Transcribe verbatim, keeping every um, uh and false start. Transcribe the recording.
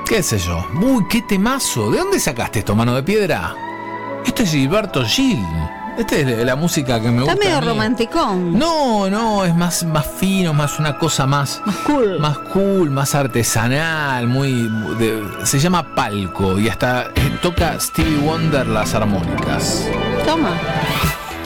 qué sé yo. Uy, qué temazo. ¿De dónde sacaste esto, Mano de Piedra? Esto es Gilberto Gil. Esta es la música que me gusta. Está medio a mí. romanticón. No, no, es más, más fino, más una cosa más. Más cool. Más cool, más artesanal, muy. De, se llama palco y hasta eh, toca Stevie Wonder las armónicas. Toma.